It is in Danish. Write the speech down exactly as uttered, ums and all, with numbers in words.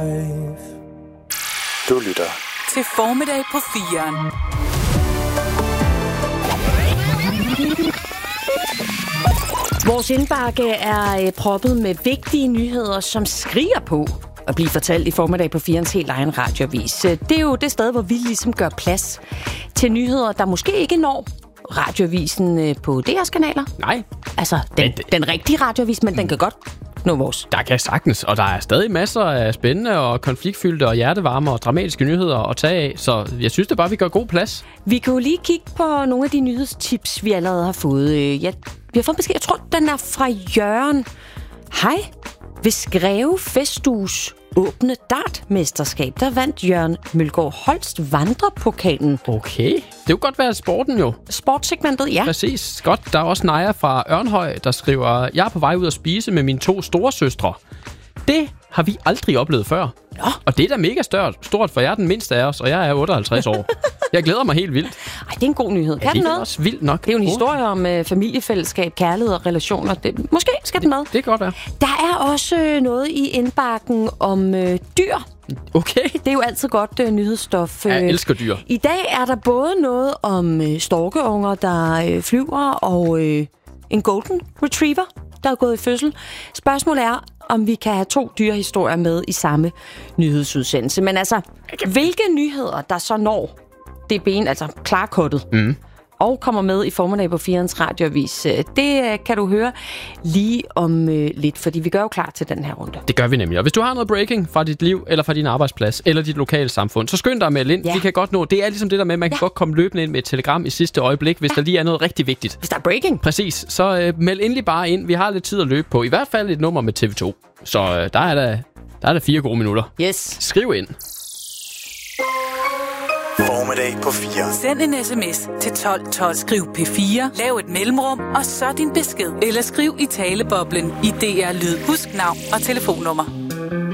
life. Du lytter til Formiddag på firen. Vores indbakke er proppet med vigtige nyheder, som skriger på at blive fortalt i Formiddag på firens helt egen radioavis. Det er jo det sted, hvor vi ligesom gør plads til nyheder, der måske ikke når radioavisen på D R's kanaler. Nej. Altså, den, den rigtige radioavis, men den kan godt nå vores. Der kan sagtens, og der er stadig masser af spændende og konfliktfyldte og hjertevarme og dramatiske nyheder at tage af, så jeg synes det bare, vi gør god plads. Vi kan jo lige kigge på nogle af de nyhedstips, vi allerede har fået. Jeg, vi har fået besked, jeg tror, den er fra Jørgen. Hej. Ved Skreve Festues åbne dartmesterskab, der vandt Jørgen Mølgaard Holst vandrepokalen. Okay. Det kunne godt være sporten jo. Sportssegmentet, ja. Præcis. Godt. Der er også Naja fra Ørnhøj, der skriver, jeg er på vej ud at spise med mine to store søstre. Det har vi aldrig oplevet før. Nå. Og det er da mega stort, stort, for jeg er den mindste af os, og jeg er otteoghalvtreds år. Jeg glæder mig helt vildt. Ej, det er en god nyhed. Ja, kan det er noget? også vildt nok. Det er jo en historie om uh, familiefællesskab, kærlighed og relationer. Det, måske skal den med. Det, det kan godt være. Der er også noget i indbakken om uh, dyr. Okay. Det er jo altid godt uh, nyhedsstof. Jeg elsker dyr. I dag er der både noget om uh, storkeunger, der uh, flyver, og uh, en golden retriever, der er gået i fødsel. Spørgsmålet er, om vi kan have to dyrehistorier med i samme nyhedsudsendelse. Men altså, hvilke nyheder, der så når det ben, altså klarkuttet, mm. og kommer med i Formiddag på firens radioavis, det kan du høre lige om øh, lidt, fordi vi gør jo klar til den her runde. Det gør vi nemlig. Og hvis du har noget breaking fra dit liv, eller fra din arbejdsplads, eller dit lokale samfund, så skynd dig med ind. Ja. Vi kan godt nå. Det er ligesom det der med, at man kan ja. godt komme løbende ind med et telegram i sidste øjeblik, hvis ja. der lige er noget rigtig vigtigt. Hvis der er breaking. Præcis. Så øh, meld endelig bare ind. Vi har lidt tid at løbe på. I hvert fald et nummer med T V to. Så øh, der er der, der er der fire gode minutter. Yes. Skriv ind. Formiddag på fire. Send en sms til tolv tolv. Skriv P fire. Lav et mellemrum, og så din besked. Eller skriv i taleboblen i D R Lyd. Husk navn og telefonnummer.